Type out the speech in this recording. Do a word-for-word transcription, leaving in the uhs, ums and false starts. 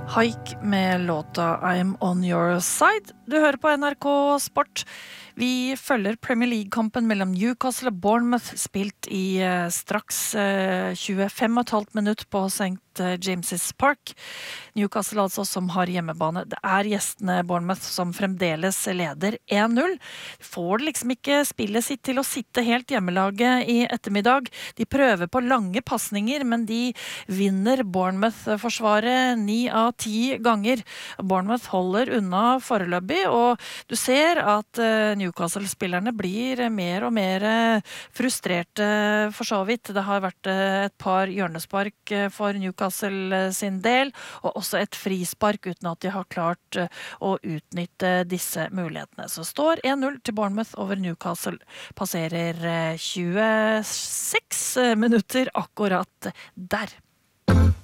Haik med låta I'm on your side. Du hører på N R K Sport. Vi følger Premier League-kampen mellom Newcastle og Bournemouth, spilt i eh, straks eh, tjuefem og et halvt minutt på Saint James's Park. Newcastle altså som har hjemmebane. Det er gjestene Bournemouth som fremdeles leder en null. Får liksom ikke spillet sitt til å sitte helt hjemmelaget i ettermiddag. De prøver på lange passninger, men de vinner Bournemouth-forsvaret ni av ti ganger. Bournemouth holder unna foreløpig, og du ser at eh, Newcastle-spillerne blir mer og mer frustrerte for så vidt. Det har vært et par hjørnespark for Newcastle sin del, og også et frispark uten at de har klart å utnytte disse mulighetene. Så står en null til Bournemouth over Newcastle. Passerer tjueseks minutter akkurat der.